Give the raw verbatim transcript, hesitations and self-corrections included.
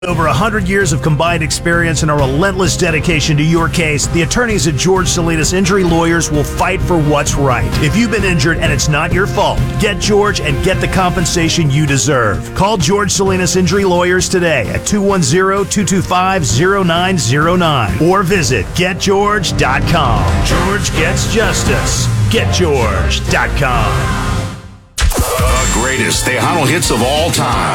Over one hundred years of combined experience and a relentless dedication to your case, the attorneys at George Salinas Injury Lawyers will fight for what's right. If you've been injured and it's not your fault, get George and get the compensation you deserve. Call George Salinas Injury Lawyers today at two one zero, two two five, zero nine zero nine or visit get george dot com. George gets justice. get george dot com. The greatest Tejano hits of all time.